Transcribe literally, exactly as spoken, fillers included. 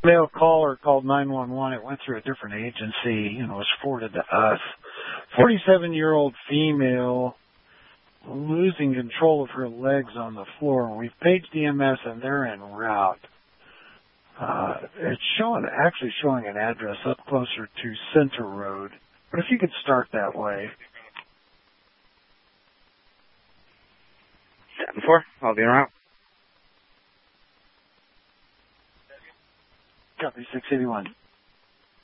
Male caller called nine one one. It went through a different agency and was forwarded to us. forty-seven-year-old female losing control of her legs on the floor. We've paged E M S and they're en route. Uh, it's showing, actually showing an address up closer to Center Road. But if you could start that way. seven four, I'll be en route. Copy six eighty-one.